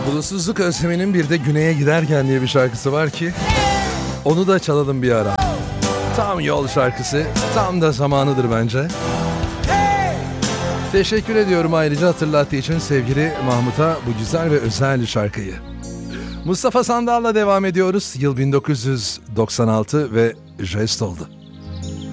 Bulutsuzluk Özlemi'nin bir de Güney'e giderken diye bir şarkısı var ki onu da çalalım bir ara. Tam yol şarkısı, tam da zamanıdır bence. Teşekkür ediyorum ayrıca hatırlattığı için sevgili Mahmut'a bu güzel ve özel şarkıyı. Mustafa Sandal'la devam ediyoruz. Yıl 1996 ve jest oldu.